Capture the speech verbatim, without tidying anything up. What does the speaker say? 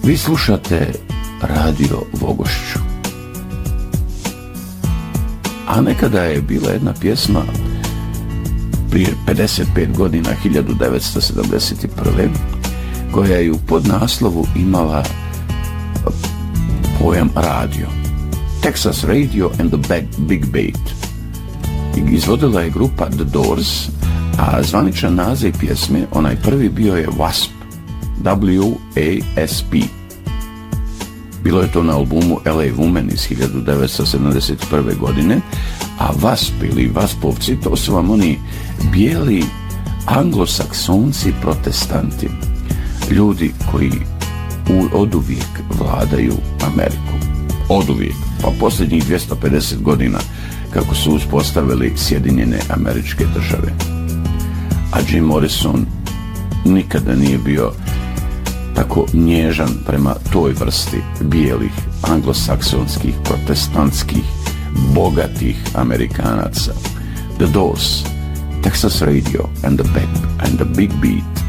Vi slušate Radio Vogošću. A nekada je bila jedna pjesma prije pedeset pet godina, hiljadu devetsto sedamdeset prve, koja je u podnaslovu imala pojam radio. Texas Radio and the Big Beat. Izvodila je grupa The Doors, a zvaničan naziv pjesme, onaj prvi, bio je W A S P. W A S P. Bilo je to na albumu L A Woman iz hiljadu devetsto sedamdeset prve godine, a W A S P ili Vaspovci, to su vam oni bijeli anglosaksonci protestanti, ljudi koji oduvijek vladaju Ameriku. Oduvijek, pa posljednjih dvjesto pedeset godina kako su uspostavili Sjedinjene Američke Države. A Jim Morrison nikada nije bio tako nježan prema toj vrsti bijelih anglosaksonskih, protestantskih, bogatih Amerikanaca. The Doors, Texas Radio and the, Big, and the Big Beat.